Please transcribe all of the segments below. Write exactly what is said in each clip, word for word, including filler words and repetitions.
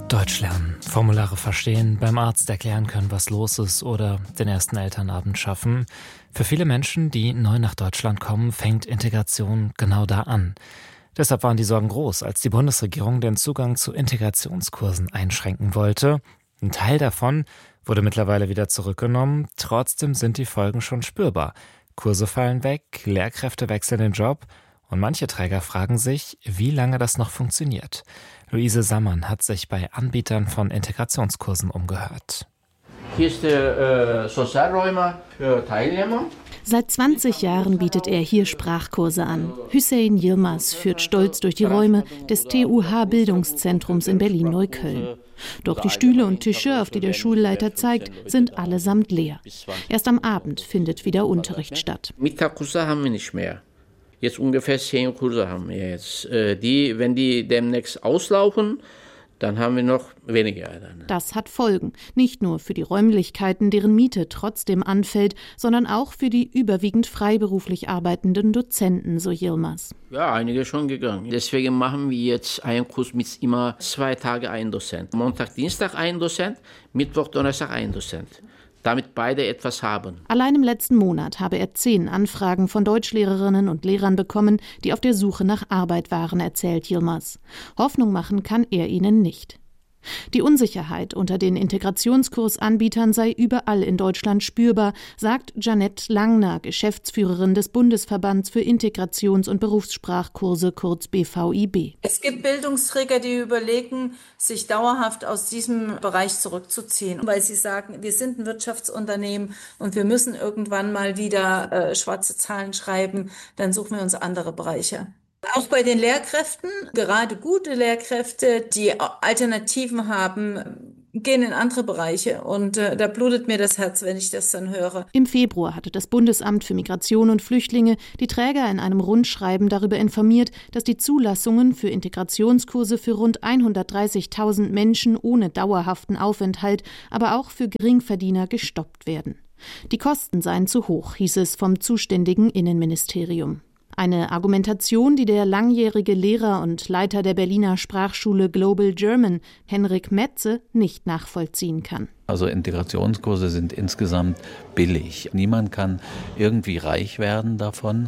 Deutsch lernen, Formulare verstehen, beim Arzt erklären können, was los ist oder den ersten Elternabend schaffen. Für viele Menschen, die neu nach Deutschland kommen, fängt Integration genau da an. Deshalb waren die Sorgen groß, als die Bundesregierung den Zugang zu Integrationskursen einschränken wollte. Ein Teil davon wurde mittlerweile wieder zurückgenommen. Trotzdem sind die Folgen schon spürbar. Kurse fallen weg, Lehrkräfte wechseln den Job und manche Träger fragen sich, wie lange das noch funktioniert. Luise Sammann hat sich bei Anbietern von Integrationskursen umgehört. Hier ist der äh, Sozialräumer für Teilnehmer. Seit zwanzig Jahren bietet er hier Sprachkurse an. Hüseyin Yilmaz führt stolz durch die Räume des T U H-Bildungszentrums in Berlin-Neukölln. Doch die Stühle und Tische, auf die der Schulleiter zeigt, sind allesamt leer. Erst am Abend findet wieder Unterricht statt. Mittagskurse haben wir nicht mehr. Jetzt ungefähr zehn Kurse haben wir jetzt. Die, wenn die demnächst auslaufen, dann haben wir noch weniger. Das hat Folgen. Nicht nur für die Räumlichkeiten, deren Miete trotzdem anfällt, sondern auch für die überwiegend freiberuflich arbeitenden Dozenten, so Yilmaz. Ja, einige schon gegangen. Deswegen machen wir jetzt einen Kurs mit immer zwei Tage ein Dozent. Montag, Dienstag ein Dozent, Mittwoch, Donnerstag ein Dozent. Damit beide etwas haben. Allein im letzten Monat habe er zehn Anfragen von Deutschlehrerinnen und Lehrern bekommen, die auf der Suche nach Arbeit waren, erzählt Yilmaz. Hoffnung machen kann er ihnen nicht. Die Unsicherheit unter den Integrationskursanbietern sei überall in Deutschland spürbar, sagt Jeanette Langner, Geschäftsführerin des Bundesverbands für Integrations- und Berufssprachkurse, kurz B V I B. Es gibt Bildungsträger, die überlegen, sich dauerhaft aus diesem Bereich zurückzuziehen, weil sie sagen, wir sind ein Wirtschaftsunternehmen und wir müssen irgendwann mal wieder äh, schwarze Zahlen schreiben, dann suchen wir uns andere Bereiche. Auch bei den Lehrkräften, gerade gute Lehrkräfte, die Alternativen haben, gehen in andere Bereiche und äh, da blutet mir das Herz, wenn ich das dann höre. Im Februar hatte das Bundesamt für Migration und Flüchtlinge die Träger in einem Rundschreiben darüber informiert, dass die Zulassungen für Integrationskurse für rund hundertdreißigtausend Menschen ohne dauerhaften Aufenthalt, aber auch für Geringverdiener gestoppt werden. Die Kosten seien zu hoch, hieß es vom zuständigen Innenministerium. Eine Argumentation, die der langjährige Lehrer und Leiter der Berliner Sprachschule Global German, Henrik Metze, nicht nachvollziehen kann. Also Integrationskurse sind insgesamt billig. Niemand kann irgendwie reich werden davon.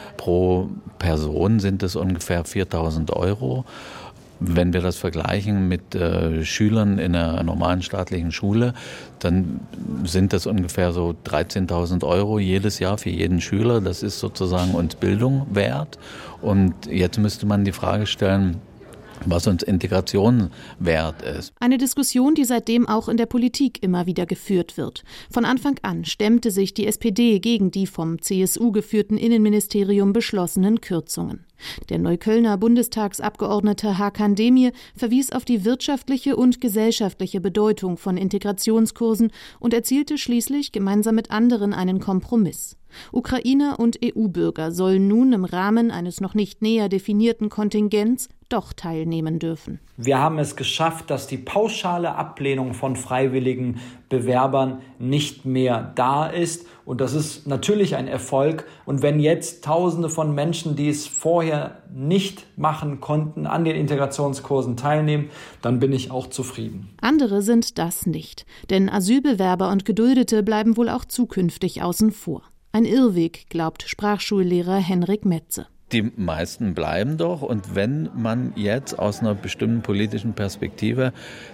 Pro Person sind es ungefähr viertausend Euro. Wenn wir das vergleichen mit äh, Schülern in einer normalen staatlichen Schule, dann sind das ungefähr so dreizehntausend Euro jedes Jahr für jeden Schüler. Das ist sozusagen uns Bildung wert. Und jetzt müsste man die Frage stellen, was uns Integration wert ist. Eine Diskussion, die seitdem auch in der Politik immer wieder geführt wird. Von Anfang an stemmte sich die S P D gegen die vom C S U geführten Innenministerium beschlossenen Kürzungen. Der Neuköllner Bundestagsabgeordnete Hakan Demir verwies auf die wirtschaftliche und gesellschaftliche Bedeutung von Integrationskursen und erzielte schließlich gemeinsam mit anderen einen Kompromiss. Ukrainer und E U-Bürger sollen nun im Rahmen eines noch nicht näher definierten Kontingents doch teilnehmen dürfen. Wir haben es geschafft, dass die pauschale Ablehnung von freiwilligen Bewerbern nicht mehr da ist. Und das ist natürlich ein Erfolg. Und wenn jetzt Tausende von Menschen, die es vorher nicht machen konnten, an den Integrationskursen teilnehmen, dann bin ich auch zufrieden. Andere sind das nicht. Denn Asylbewerber und Geduldete bleiben wohl auch zukünftig außen vor. Ein Irrweg, glaubt Sprachschullehrer Henrik Metze. Die meisten bleiben doch. Und wenn man jetzt aus einer bestimmten politischen Perspektive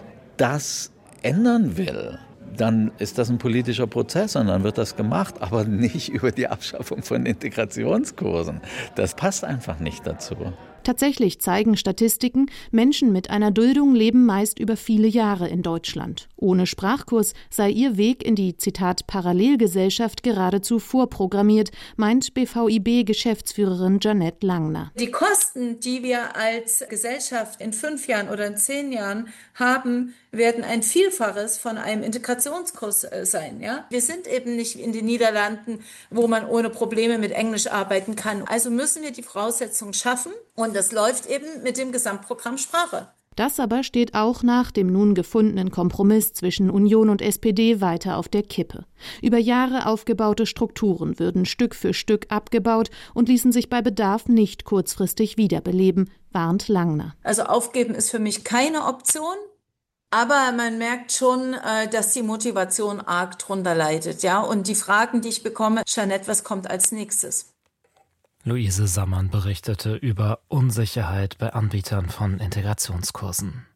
das ändern will, dann ist das ein politischer Prozess und dann wird das gemacht, aber nicht über die Abschaffung von Integrationskursen. Das passt einfach nicht dazu. Tatsächlich zeigen Statistiken, Menschen mit einer Duldung leben meist über viele Jahre in Deutschland. Ohne Sprachkurs sei ihr Weg in die, Zitat, Parallelgesellschaft geradezu vorprogrammiert, meint B V I B-Geschäftsführerin Jeanette Langner. Die Kosten, die wir als Gesellschaft in fünf Jahren oder in zehn Jahren haben, werden ein Vielfaches von einem Integrationskurs sein. Ja? Wir sind eben nicht in den Niederlanden, wo man ohne Probleme mit Englisch arbeiten kann. Also müssen wir die Voraussetzungen schaffen. Und das läuft eben mit dem Gesamtprogramm Sprache. Das aber steht auch nach dem nun gefundenen Kompromiss zwischen Union und S P D weiter auf der Kippe. Über Jahre aufgebaute Strukturen würden Stück für Stück abgebaut und ließen sich bei Bedarf nicht kurzfristig wiederbeleben, warnt Langner. Also aufgeben ist für mich keine Option. Aber man merkt schon, dass die Motivation arg drunter leidet, ja. Und die Fragen, die ich bekomme, Jeanette, was kommt als nächstes? Luise Sammann berichtete über Unsicherheit bei Anbietern von Integrationskursen.